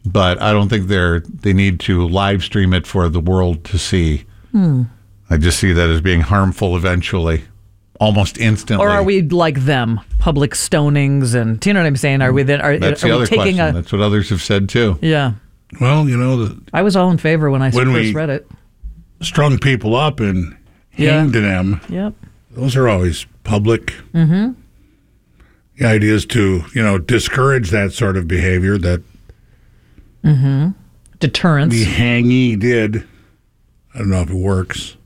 but I don't think they need to live stream it for the world to see. I just see that as being harmful eventually, almost instantly. Or are we like them, public stonings, and do you know what I'm saying? Are we then? That's the other question. That's what others have said too. Yeah. Well, I was all in favor when I first read it. Strung people up and hanged them. Yep. Those are always public. Mm-hmm. The idea is to, discourage that sort of behavior that deterrence. The hangee did. I don't know if it works.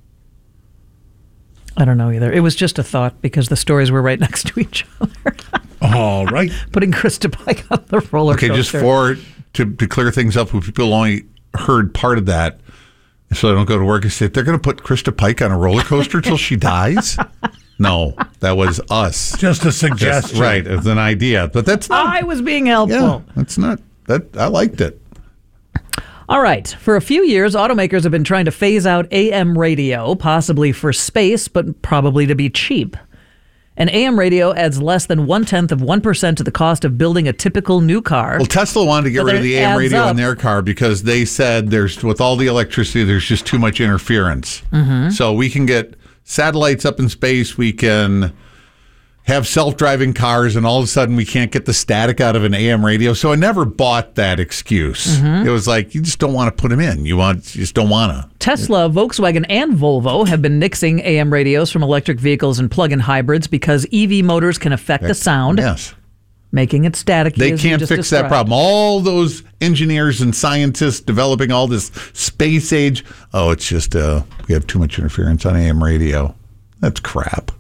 I don't know either. It was just a thought because the stories were right next to each other. All right. Putting Krista Pike on the roller coaster. Okay, just to clear things up, when people only heard part of that, so they don't go to work and say, they're going to put Krista Pike on a roller coaster till she dies? No, that was us. Just a suggestion. Right, it's an idea. But that's not... I was being helpful. Yeah, that's not... I liked it. All right. For a few years, automakers have been trying to phase out AM radio, possibly for space, but probably to be cheap. An AM radio adds less than 0.1% to the cost of building a typical new car. Well, Tesla wanted to get rid of the AM radio in their car because they said with all the electricity, there's just too much interference. Mm-hmm. So we can get satellites up in space, we can have self-driving cars, and all of a sudden we can't get the static out of an AM radio. So I never bought that excuse. Mm-hmm. It was like, you just don't want to put them in. You just don't want to. Tesla, Volkswagen, and Volvo have been nixing AM radios from electric vehicles and plug-in hybrids because EV motors can affect the sound. Yes. Making it static. They can't fix that problem. All those engineers and scientists developing all this space age, it's just we have too much interference on AM radio. That's crap.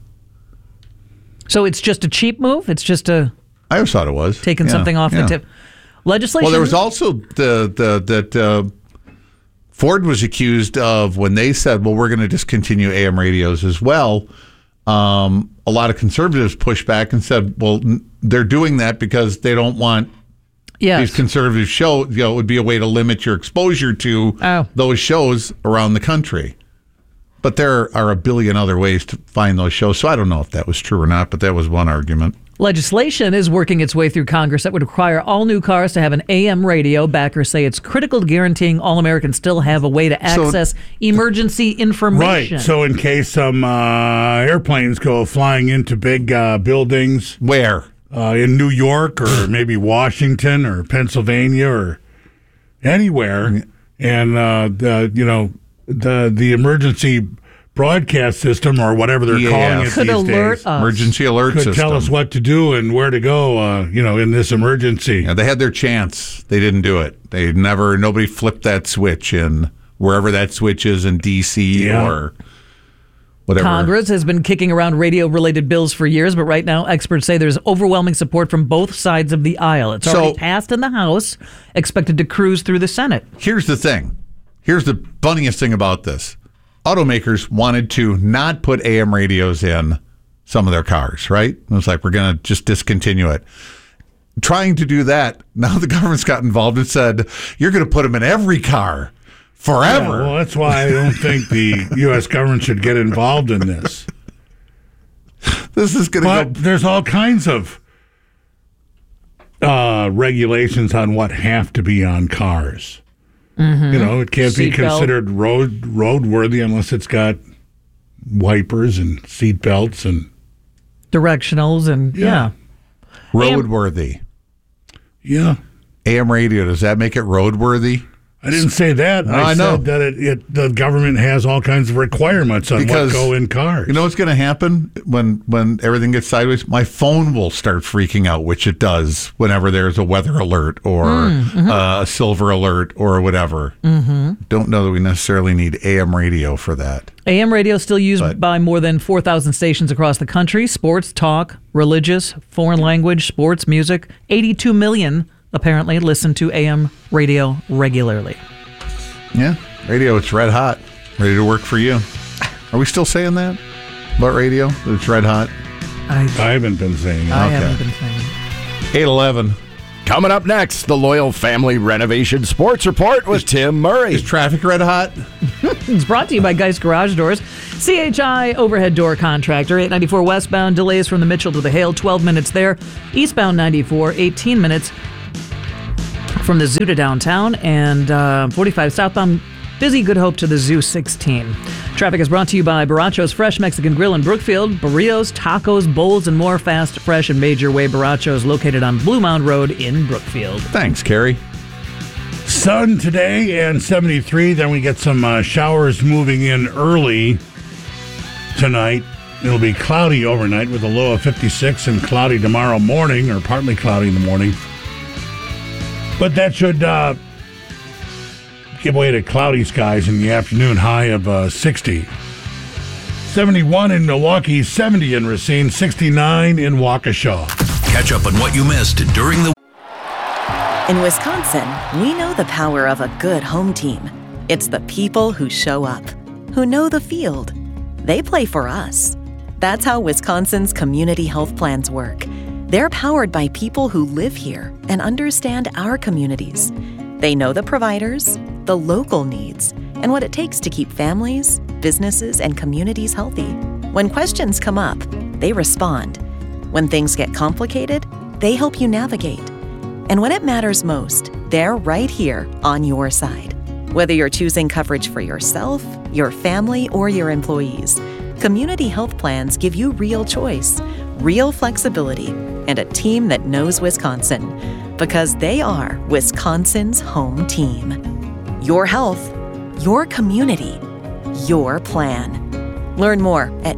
So it's just a cheap move? It's just I always thought it was. Taking something off the tip. Legislation? Well, there was also that Ford was accused of when they said, well, we're going to discontinue AM radios as well. A lot of conservatives pushed back and said, well, they're doing that because they don't want these conservative shows. It would be a way to limit your exposure to those shows around the country. But there are a billion other ways to find those shows. So I don't know if that was true or not, but that was one argument. Legislation is working its way through Congress that would require all new cars to have an AM radio. Backers say it's critical to guaranteeing all Americans still have a way to access emergency information. Right. So in case some airplanes go flying into big buildings. Where? In New York or maybe Washington or Pennsylvania or anywhere. And, the emergency broadcast system or whatever they're calling it could these alert days. us. Emergency alert could system. Tell us what to do and where to go, in this emergency. Yeah, they had their chance. They didn't do it. Nobody flipped that switch in wherever that switch is in D.C. or whatever. Congress has been kicking around radio-related bills for years, but right now experts say there's overwhelming support from both sides of the aisle. It's already passed in the House, expected to cruise through the Senate. Here's the thing. Here's the funniest thing about this. Automakers wanted to not put AM radios in some of their cars, right? It was like, we're going to just discontinue it. Trying to do that, now the government's got involved and said, you're going to put them in every car forever. Yeah, well, that's why I don't think the U.S. government should get involved in this. This is going to go... There's all kinds of regulations on what have to be on cars. Mm-hmm. It can't be considered roadworthy unless it's got wipers and seat belts and directionals and roadworthy. Yeah. AM radio, does that make it roadworthy? I didn't say that. No, I know said that the government has all kinds of requirements on what go in cars. You know what's going to happen when everything gets sideways? My phone will start freaking out, which it does whenever there's a weather alert or a silver alert or whatever. Mm-hmm. Don't know that we necessarily need AM radio for that. AM radio is still used by more than 4,000 stations across the country. Sports, talk, religious, foreign language, sports, music. 82 million apparently listen to AM radio regularly. Yeah, radio, it's red hot. Ready to work for you. Are we still saying that about radio? That it's red hot? I haven't been saying that. I haven't been saying it. 8:11. Coming up next, the Loyal Family Renovation Sports Report with Tim Murray. Is traffic red hot? It's brought to you by Geist Garage Doors. CHI overhead door contractor. 894 westbound, delays from the Mitchell to the Hale, 12 minutes there. Eastbound 94, 18 minutes from the zoo to downtown, and 45 southbound, busy Good Hope to the Zoo 16. Traffic is brought to you by Baracho's Fresh Mexican Grill in Brookfield. Burritos, tacos, bowls, and more fast, fresh, and major way Baracho's located on Blue Mound Road in Brookfield. Thanks, Carrie. Sun today and 73. Then we get some showers moving in early tonight. It'll be cloudy overnight with a low of 56 and cloudy tomorrow morning, or partly cloudy in the morning. But that should give way to cloudy skies in the afternoon, high of 60. 71 in Milwaukee, 70 in Racine, 69 in Waukesha. Catch up on what you missed during the... In Wisconsin, we know the power of a good home team. It's the people who show up, who know the field. They play for us. That's how Wisconsin's community health plans work. They're powered by people who live here and understand our communities. They know the providers, the local needs, and what it takes to keep families, businesses, and communities healthy. When questions come up, they respond. When things get complicated, they help you navigate. And when it matters most, they're right here on your side. Whether you're choosing coverage for yourself, your family, or your employees, community health plans give you real choice, real flexibility, and a team that knows Wisconsin, because they are Wisconsin's home team. Your health, your community, your plan. Learn more at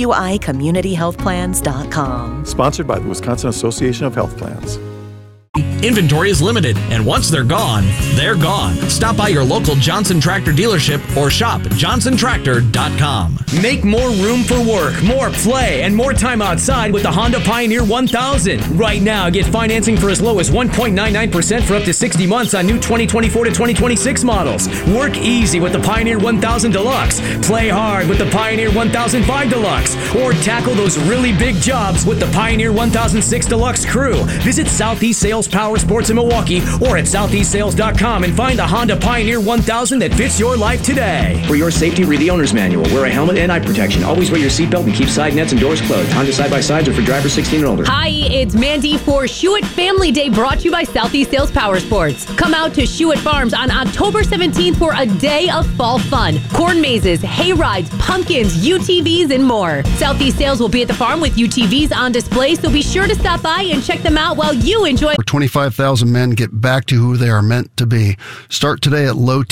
wicommunityhealthplans.com. Sponsored by the Wisconsin Association of Health Plans. Inventory is limited, and once they're gone, they're gone. Stop by your local Johnson Tractor dealership or shop johnsontractor.com. Make more room for work, more play, and more time outside with the Honda Pioneer 1000. Right now, get financing for as low as 1.99% for up to 60 months on new 2024 to 2026 models. Work easy with the Pioneer 1000 Deluxe. Play hard with the Pioneer 1005 Deluxe. Or tackle those really big jobs with the Pioneer 1006 Deluxe Crew. Visit Southeast Sales Power Sports in Milwaukee or at southeastsales.com and find the Honda Pioneer 1000 that fits your life today. For your safety, read the owner's manual. Wear a helmet and eye protection. Always wear your seatbelt and keep side nets and doors closed. Honda side-by-sides are for drivers 16 and older. Hi, it's Mandy for Shuett Family Day, brought to you by Southeast Sales Power Sports. Come out to Shuett Farms on October 17th for a day of fall fun. Corn mazes, hay rides, pumpkins, UTVs, and more. Southeast Sales will be at the farm with UTVs on display, so be sure to stop by and check them out while you enjoy. 25,000 men get back to who they are meant to be. Start today at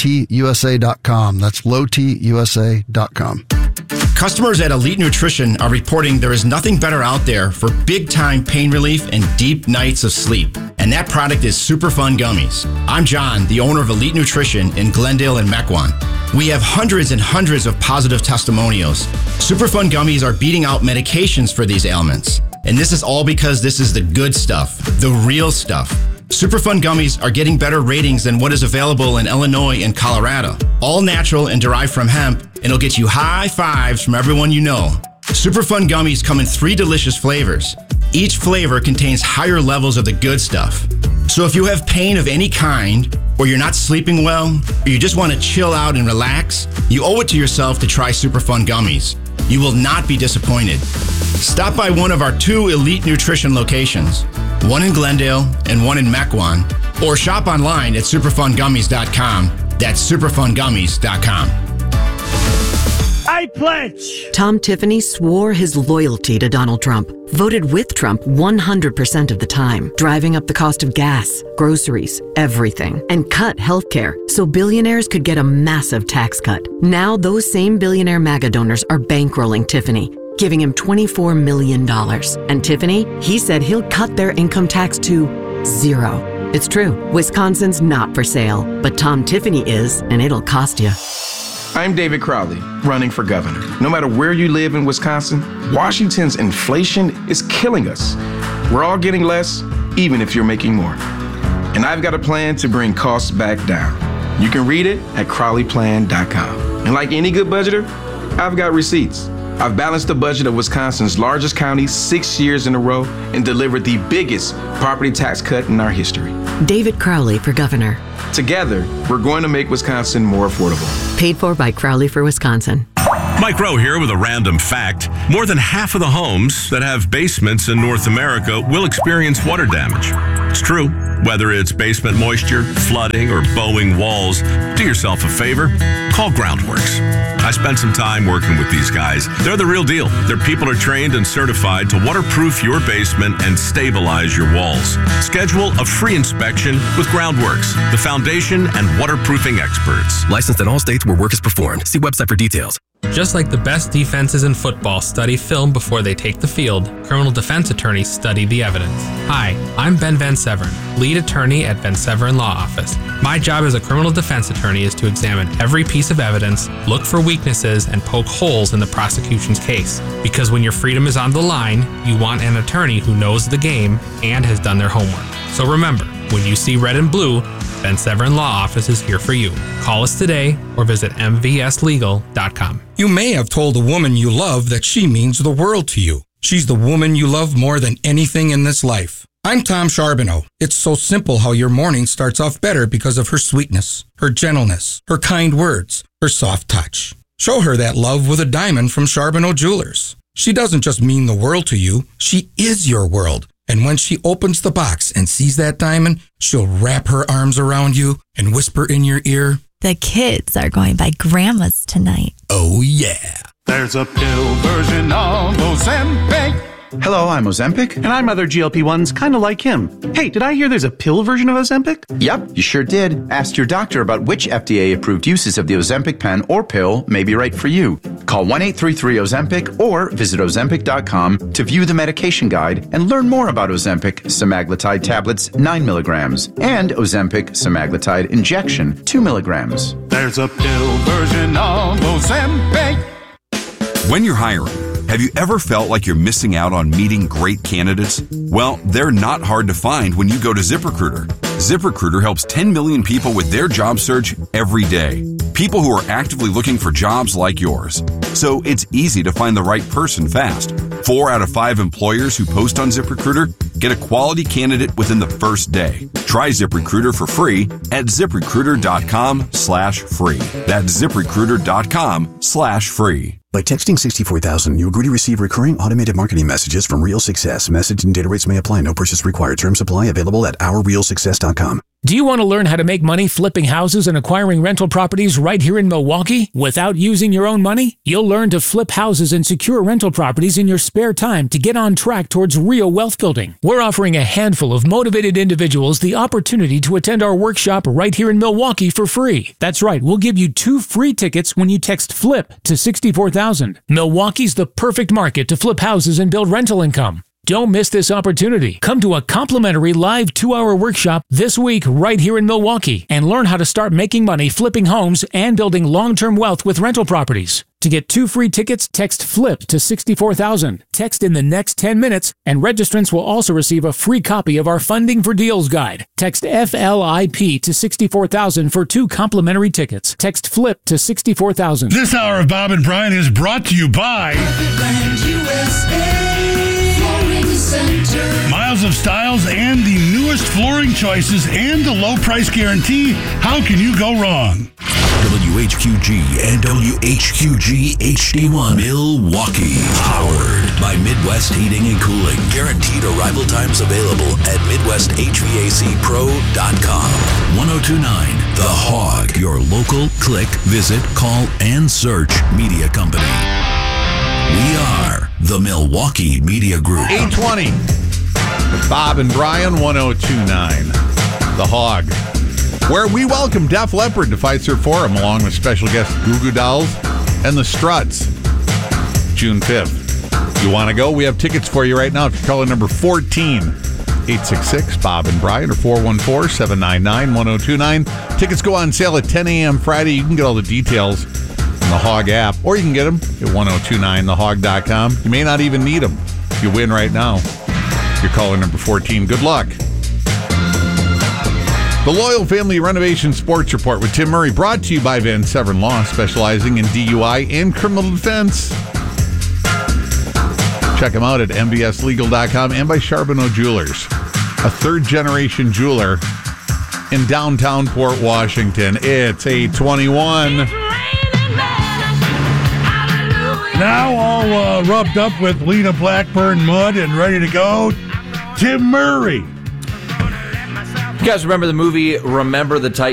lowtusa.com. That's lowtusa.com. Customers at Elite Nutrition are reporting there is nothing better out there for big-time pain relief and deep nights of sleep. And that product is Superfund Gummies. I'm John, the owner of Elite Nutrition in Glendale and Mequon. We have hundreds and hundreds of positive testimonials. Superfund Gummies are beating out medications for these ailments. And this is all because this is the good stuff, the real stuff. Superfund Gummies are getting better ratings than what is available in Illinois and Colorado. All natural and derived from hemp, and it'll get you high fives from everyone you know. Superfund Gummies come in 3 delicious flavors. Each flavor contains higher levels of the good stuff. So if you have pain of any kind, or you're not sleeping well, or you just want to chill out and relax, you owe it to yourself to try Superfund Gummies. You will not be disappointed. Stop by one of our 2 Elite Nutrition locations, one in Glendale and one in Mequon, or shop online at superfundgummies.com. That's superfundgummies.com. I pledge. Tom Tiffany swore his loyalty to Donald Trump, voted with Trump 100% of the time, driving up the cost of gas, groceries, everything, and cut healthcare so billionaires could get a massive tax cut. Now those same billionaire MAGA donors are bankrolling Tiffany, giving him $24 million. And Tiffany, he said he'll cut their income tax to 0. It's true. Wisconsin's not for sale, but Tom Tiffany is, and it'll cost you. I'm David Crowley, running for governor. No matter where you live in Wisconsin, Washington's inflation is killing us. We're all getting less, even if you're making more. And I've got a plan to bring costs back down. You can read it at crowleyplan.com. And like any good budgeter, I've got receipts. I've balanced the budget of Wisconsin's largest county 6 years in a row and delivered the biggest property tax cut in our history. David Crowley for governor. Together, we're going to make Wisconsin more affordable. Paid for by Crowley for Wisconsin. Mike Rowe here with a random fact. More than half of the homes that have basements in North America will experience water damage. It's true. Whether it's basement moisture, flooding, or bowing walls, do yourself a favor. Call Groundworks. I spent some time working with these guys. They're the real deal. Their people are trained and certified to waterproof your basement and stabilize your walls. Schedule a free inspection with Groundworks, the foundation and waterproofing experts. Licensed in all states where work is performed. See website for details. Just like the best defenses in football study film before they take the field, criminal defense attorneys study the evidence. Hi, I'm Ben Van Severen, lead attorney at Van Severen Law Office. My job as a criminal defense attorney is to examine every piece of evidence, look for weaknesses, and poke holes in the prosecution's case. Because when your freedom is on the line, you want an attorney who knows the game and has done their homework. So remember, when you see red and blue, Van Severen Law Office is here for you. Call us today or visit mvslegal.com. You may have told a woman you love that she means the world to you. She's the woman you love more than anything in this life. I'm Tom Charbonneau. It's so simple how your morning starts off better because of her sweetness, her gentleness, her kind words, her soft touch. Show her that love with a diamond from Charbonneau Jewelers. She doesn't just mean the world to you, she is your world. And when she opens the box and sees that diamond, she'll wrap her arms around you and whisper in your ear, "The kids are going by Grandma's tonight." Oh, yeah. There's a pill version of Ozempic. Hello, I'm Ozempic. And I'm other GLP-1s kind of like him. Hey, did I hear there's a pill version of Ozempic? Yep, you sure did. Ask your doctor about which FDA-approved uses of the Ozempic pen or pill may be right for you. Call 1-833-OZEMPIC or visit Ozempic.com to view the medication guide and learn more about Ozempic semaglutide tablets 9 milligrams and Ozempic semaglutide injection 2 milligrams. There's a pill version of Ozempic. When you're hiring, have you ever felt like you're missing out on meeting great candidates? Well, they're not hard to find when you go to ZipRecruiter. ZipRecruiter helps 10 million people with their job search every day. People who are actively looking for jobs like yours. So it's easy to find the right person fast. 4 out of 5 employers who post on ZipRecruiter get a quality candidate within the first day. Try ZipRecruiter for free at ZipRecruiter.com/free. That's ZipRecruiter.com/free. By texting 64,000, you agree to receive recurring automated marketing messages from Real Success. Message and data rates may apply. No purchase required. Terms apply. Available at OurRealSuccess.com. Do you want to learn how to make money flipping houses and acquiring rental properties right here in Milwaukee without using your own money? You'll learn to flip houses and secure rental properties in your spare time to get on track towards real wealth building. We're offering a handful of motivated individuals the opportunity to attend our workshop right here in Milwaukee for free. That's right, we'll give you 2 free tickets when you text FLIP to 64,000. Milwaukee's the perfect market to flip houses and build rental income. Don't miss this opportunity. Come to a complimentary live 2-hour workshop this week right here in Milwaukee and learn how to start making money flipping homes and building long-term wealth with rental properties. To get 2 free tickets, text FLIP to 64,000. Text in the next 10 minutes, and registrants will also receive a free copy of our Funding for Deals guide. Text FLIP to 64,000 for 2 complimentary tickets. Text FLIP to 64,000. This hour of Bob and Brian is brought to you by Miles of Styles and the newest flooring choices and the low price guarantee. How can you go wrong? WHQG and WHQG HD1 Milwaukee. Powered by Midwest Heating and Cooling. Guaranteed arrival times available at MidwestHVACPro.com. 1029 The Hog. Your local click, visit, call, and search media company. We are the Milwaukee Media Group. 820. Bob and Brian, 1029. The Hog. Where we welcome Def Leppard to Fiserv Forum along with special guests Goo Goo Dolls and the Struts. June 5th. You want to go? We have tickets for you right now. If you call in number 14, 866 Bob and Brian or 414-799-1029. Tickets go on sale at 10 a.m. Friday. You can get all the details on the Hog app, or you can get them at 1029thehog.com. You may not even need them if you win right now. You're calling number 14. Good luck. The Loyal Family Renovation Sports Report with Tim Murray, brought to you by Van Severen Law, specializing in DUI and criminal defense. Check them out at MVSlegal.com and by Charbonneau Jewelers, a third-generation jeweler in downtown Port Washington. It's 821. Now all rubbed up with Lena Blackburn mud and ready to go, Tim Murray. You guys remember the movie Remember the Titans?